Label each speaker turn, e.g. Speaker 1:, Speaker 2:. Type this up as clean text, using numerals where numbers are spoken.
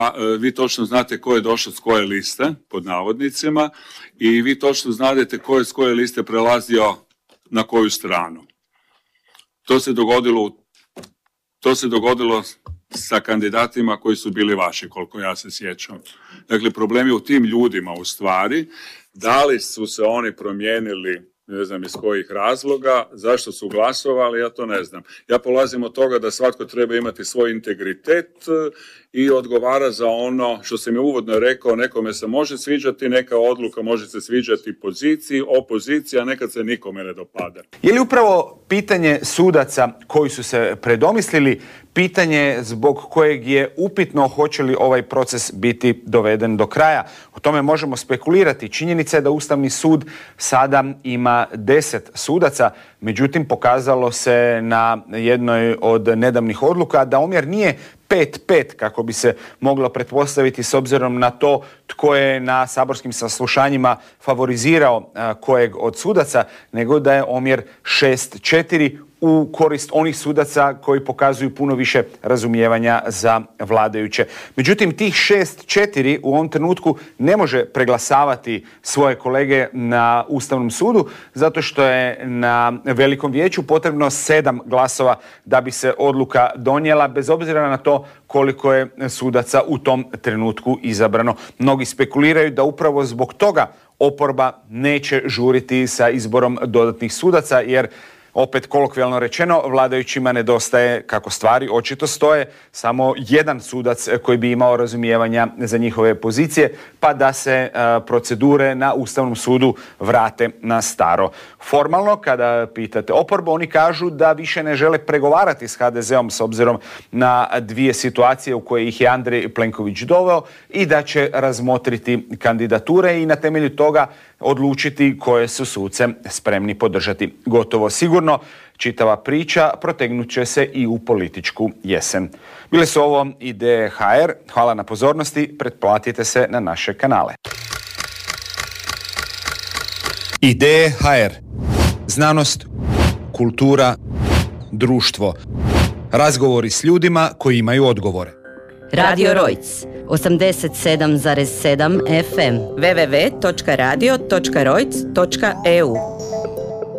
Speaker 1: vi točno znate ko je došao s koje liste, pod navodnicima, i vi točno znate ko je s koje liste prelazio na koju stranu. To se dogodilo sa kandidatima koji su bili vaši, koliko ja se sjećam. Dakle, problem je u tim ljudima u stvari. Da li su se oni promijenili, ne znam iz kojih razloga, zašto su glasovali, ja to ne znam. Ja polazim od toga da svatko treba imati svoj integritet i odgovara za ono što sam je uvodno rekao, nekome se može sviđati neka odluka, može se sviđati poziciji, opozicija, nekad se nikome ne dopada.
Speaker 2: Je li upravo pitanje sudaca koji su se predomislili pitanje zbog kojeg je upitno hoće li ovaj proces biti doveden do kraja? O tome možemo spekulirati. Činjenica je da Ustavni sud sada ima 10 sudaca, međutim pokazalo se na jednoj od nedavnih odluka da omjer nije 5-5 kako bi se moglo pretpostaviti s obzirom na to tko je na saborskim saslušanjima favorizirao kojeg od sudaca, nego da je omjer 6-4 u korist onih sudaca koji pokazuju puno više razumijevanja za vladajuće. Međutim, tih 6-4 u ovom trenutku ne može preglasavati svoje kolege na Ustavnom sudu, zato što je na Velikom vijeću potrebno 7 glasova da bi se odluka donijela, bez obzira na to koliko je sudaca u tom trenutku izabrano. Mnogi spekuliraju da upravo zbog toga oporba neće žuriti sa izborom dodatnih sudaca, jer opet kolokvijalno rečeno, vladajućima nedostaje, kako stvari očito stoje, samo jedan sudac koji bi imao razumijevanja za njihove pozicije, pa da se procedure na Ustavnom sudu vrate na staro. Formalno, kada pitate oporbu, oni kažu da više ne žele pregovarati s HDZ-om s obzirom na dvije situacije u koje ih je Andrej Plenković doveo i da će razmotriti kandidature i na temelju toga odlučiti koje su suce spremni podržati. Gotovo sigurno, čitava priča protegnut će se i u političku jesen. Bile su ovo Ideje HR. Hvala na pozornosti. Pretplatite se na naše kanale.
Speaker 3: Ideje HR. Znanost, kultura, društvo. Razgovori s ljudima koji imaju odgovore.
Speaker 4: Radio Rojc 87,7 FM www.radio.rojc.eu